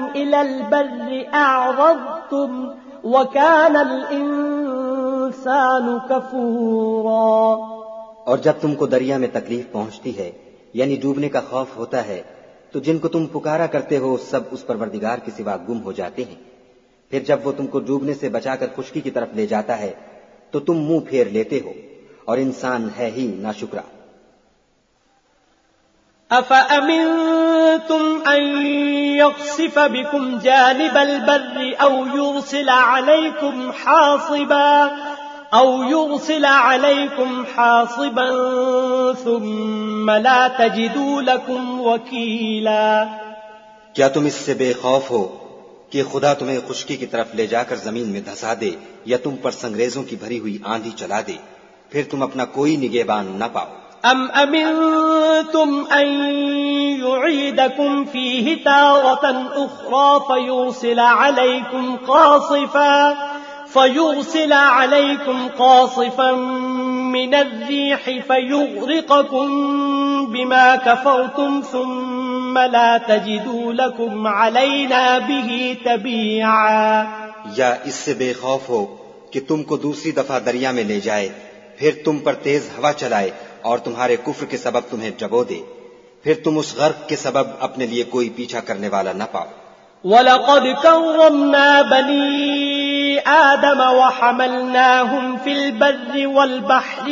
إلى البر أعرضتم وكان الإنسان كفورا. اور جب تم کو دریا میں تکلیف پہنچتی ہے یعنی ڈوبنے کا خوف ہوتا ہے تو جن کو تم پکارا کرتے ہو سب اس پروردگار کے سوا گم ہو جاتے ہیں. پھر جب وہ تم کو ڈوبنے سے بچا کر خشکی کی طرف لے جاتا ہے تو تم منہ پھیر لیتے ہو اور انسان ہے ہی ناشکرا. أَفَأَمِنْتُمْ أَنْ يَخْسِفَ بِكُمْ جَانِبَ الْبَرِّ أَوْ يُرْسِلَ عَلَيْكُمْ حَاصِبًا ثُمَّ لَا تَجِدُوا لَكُمْ وَكِيلًا. کیا تم اس سے بے خوف ہو کہ خدا تمہیں خشکی کی طرف لے جا کر زمین میں دھسا دے یا تم پر سنگریزوں کی بھری ہوئی آندھی چلا دے پھر تم اپنا کوئی نگہبان نہ پاؤ. أَمْ أَمِنْتُمْ أَنْ يُعِيدَكُمْ فِيهِ تَارَةً أُخْرَى فيرسل عليكم قاصفا من الريح فيغرقكم بما كفرتم ثم لا تجدوا لكم علينا به تبيعا. یا اس سے بے خوف ہو کہ تم کو دوسری دفعہ دریا میں لے جائے پھر تم پر تیز ہوا چلائے اور تمہارے کفر کے سبب تمہیں ڈبو دے پھر تم اس غرق کے سبب اپنے لیے کوئی پیچھا کرنے والا نہ پاؤ. وَلَقَدْ كَرَّمْنَا بَنِي آدَمَ وَحَمَلْنَاهُمْ فِي الْبَرِّ وَالْبَحْرِ